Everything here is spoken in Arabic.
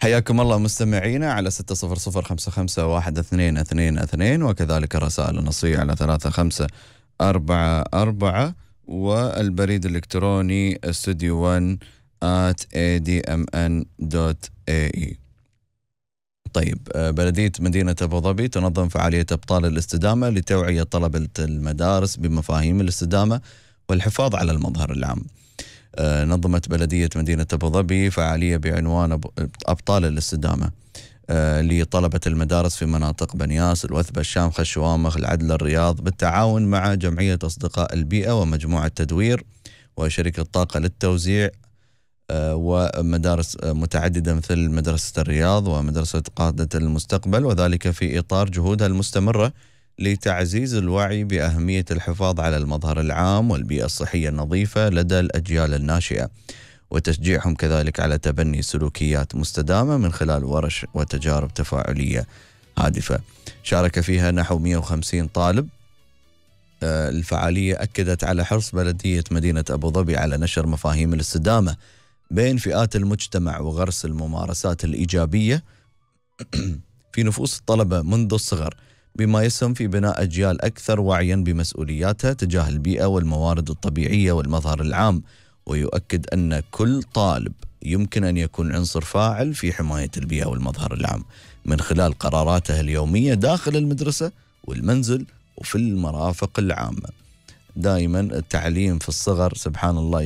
حياكم الله مستمعينا على 600551222 وكذلك الرسائل النصية على 3544 والبريد الإلكتروني studio1@admn.ae. طيب، بلدية مدينة أبو ظبي تنظم فعالية أبطال الاستدامة لتوعية طلبة المدارس بمفاهيم الاستدامة والحفاظ على المظهر العام. نظمت بلدية مدينة أبو ظبي فعالية بعنوان أبطال الاستدامة لطلبة المدارس في مناطق بنياس، الوثبة، الشامخة، الشوامخ، العدل، الرياض، بالتعاون مع جمعية أصدقاء البيئة ومجموعة تدوير وشركة طاقة للتوزيع ومدارس متعددة مثل مدرسة الرياض ومدرسة قادة المستقبل، وذلك في إطار جهودها المستمرة لتعزيز الوعي بأهمية الحفاظ على المظهر العام والبيئة الصحية النظيفة لدى الأجيال الناشئة، وتشجيعهم كذلك على تبني سلوكيات مستدامة من خلال ورش وتجارب تفاعلية هادفة. شارك فيها نحو 150 طالب. الفعالية أكدت على حرص بلدية مدينة أبو ظبي على نشر مفاهيم الاستدامة بين فئات المجتمع وغرس الممارسات الإيجابية في نفوس الطلبة منذ الصغر، بما يسهم في بناء أجيال أكثر وعيا بمسؤولياتها تجاه البيئة والموارد الطبيعية والمظهر العام. ويؤكد أن كل طالب يمكن أن يكون عنصر فاعل في حماية البيئة والمظهر العام من خلال قراراته اليومية داخل المدرسة والمنزل وفي المرافق العامة. دائما التعليم في الصغر سبحان الله